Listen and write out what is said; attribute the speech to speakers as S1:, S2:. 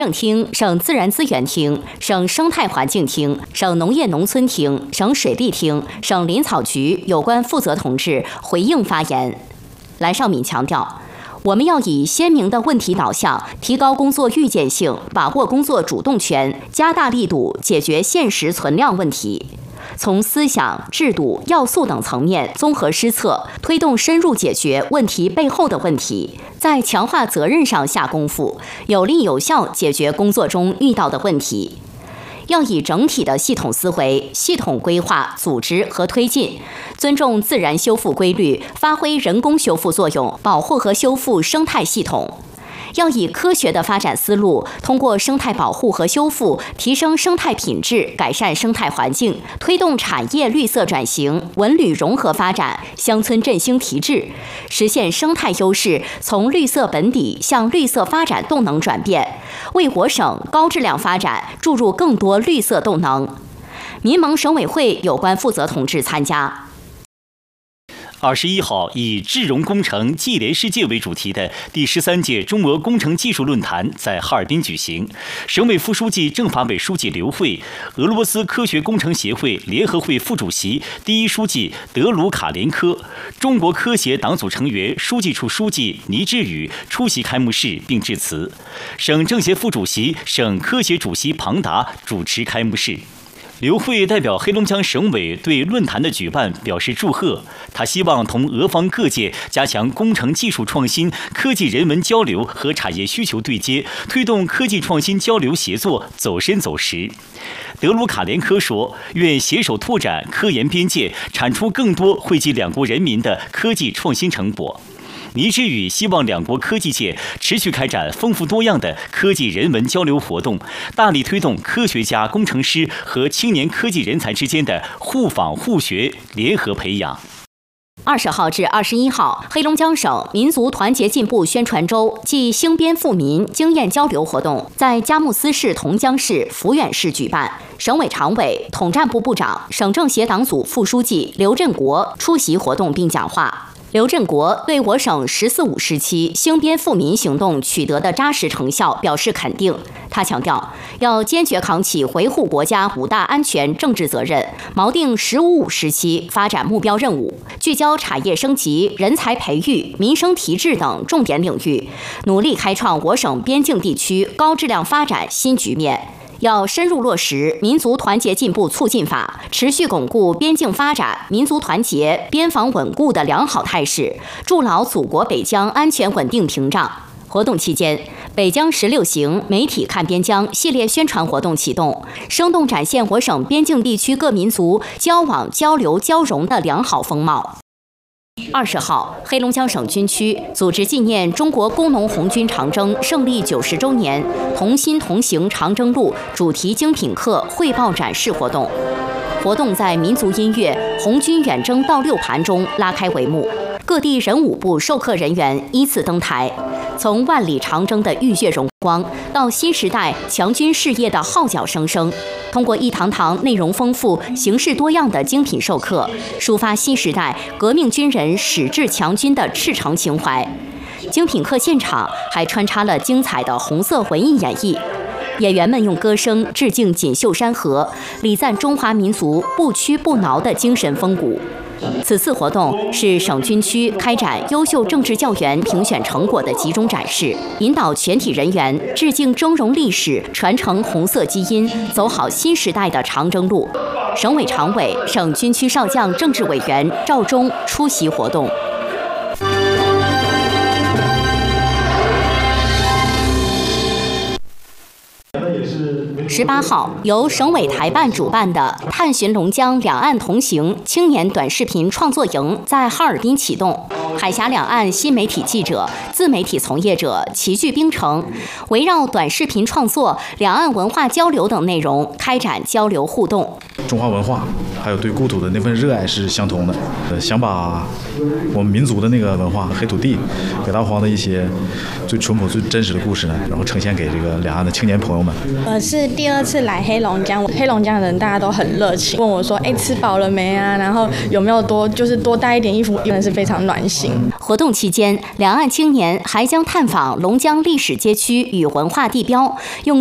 S1: 政厅、省自然资源厅、省生态环境厅、省农业农村厅、省水利厅、省林草局有关负责同志回应发言。蓝绍敏强调，我们要以鲜明的问题导向，提高工作预见性，把握工作主动权，加大力度解决现实存量问题。从思想、制度、要素等层面综合施策，推动深入解决问题背后的问题，在强化责任上下功夫，有力有效解决工作中遇到的问题。要以整体的系统思维、系统规划、组织和推进，尊重自然修复规律，发挥人工修复作用，保护和修复生态系统。要以科学的发展思路，通过生态保护和修复，提升生态品质，改善生态环境，推动产业绿色转型、文旅融合发展、乡村振兴提质，实现生态优势从绿色本底向绿色发展动能转变，为我省高质量发展注入更多绿色动能。民盟省委会有关负责同志参加。
S2: 21号以智融工程技联世界为主题的第13届中俄工程技术论坛在哈尔滨举行。省委副书记、政法委书记刘慧、俄罗斯科学工程协会联合会副主席、第一书记德鲁卡连科、中国科协党组成员、书记处书记倪志宇出席开幕式并致辞。省政协副主席、省科协主席庞达主持开幕式。刘慧代表黑龙江省委对论坛的举办表示祝贺，他希望同俄方各界加强工程技术创新、科技人文交流和产业需求对接，推动科技创新交流协作走深走实。德鲁卡连科说，愿携手拓展科研边界，产出更多惠及两国人民的科技创新成果。倪志宇希望两国科技界持续开展丰富多样的科技人文交流活动，大力推动科学家、工程师和青年科技人才之间的互访互学联合培养。
S1: 20号至21号，黑龙江省民族团结进步宣传周暨兴边富民经验交流活动在佳木斯市同江市抚远市举办。省委常委、统战部部长、省政协党组副书记刘振国出席活动并讲话。刘振国对我省“14·5”时期兴边富民行动取得的扎实成效表示肯定。他强调，要坚决扛起维护国家5大安全政治责任，锚定“15·5”时期发展目标任务，聚焦产业升级、人才培育、民生提质等重点领域，努力开创我省边境地区高质量发展新局面。要深入落实民族团结进步促进法，持续巩固边境发展、民族团结、边防稳固的良好态势，筑牢祖国北疆安全稳定屏障。活动期间，北疆16行媒体看边疆系列宣传活动启动，生动展现我省边境地区各民族交往、交流、交融的良好风貌。20号，黑龙江省军区组织纪念中国工农红军长征胜利90周年“同心同行长征路”主题精品课汇报展示活动。活动在民族音乐《红军远征到6盘》中拉开帷幕。各地人武部授课人员依次登台，从万里长征的浴血荣光，到新时代强军事业的号角声声，通过一堂堂内容丰富、形式多样的精品授课，抒发新时代革命军人矢志强军的赤诚情怀。精品课现场还穿插了精彩的红色文艺演绎。演员们用歌声致敬锦绣山河，礼赞中华民族不屈不挠的精神风骨。此次活动是省军区开展优秀政治教员评选成果的集中展示，引导全体人员致敬峥嵘历史，传承红色基因，走好新时代的长征路。省委常委、省军区少将政治委员赵忠出席活动。18号，由省委台办主办的“探寻龙江两岸同行”青年短视频创作营在哈尔滨启动，海峡两岸新媒体记者、自媒体从业者齐聚冰城，围绕短视频创作、两岸文化交流等内容开展交流互动。
S3: 中华文化还有对故土的那份热爱是相同的，想把我们民族的那个文化、黑土地、北大荒的一些最淳朴、最真实的故事呢，然后呈现给这个两岸的青年朋友们。
S4: 我是第2次来黑龙江，黑龙江的人大家都很热情，问我说：“吃饱了没啊？然后有没有多带一点衣服？”真的是非常暖心。
S1: 活动期间，两岸青年还将探访龙江历史街区与文化地标，用